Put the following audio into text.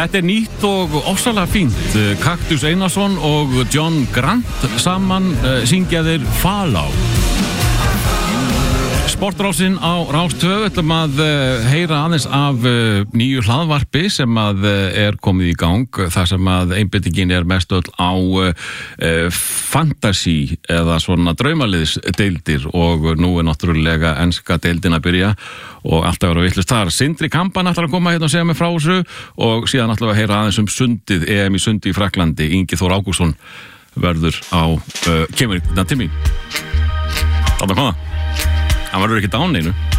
Þetta nýtt og ofsalega fínt. Kaktus Einarsson og John Grant saman syngja þeir Fallout. Sportrásin á Rás 2 ætlum að heyra aðeins af nýju hlaðvarpi sem að komið í gang, þar sem að einbeitingin mest öll á fantasy eða svona draumaliðsdeildir, og nú náttúrulega enska deildin að byrja og alltaf vera vitlaust þar. Sindri Kampan ætlar að koma hérna og segja mig frá þessu, og síðan ætlar að heyra aðeins sundið, EM í sundi í Frakklandi. Ingi Þór Ágústsson verður kemur til mín. Þannig að koma. Hann verður ekki dán einu.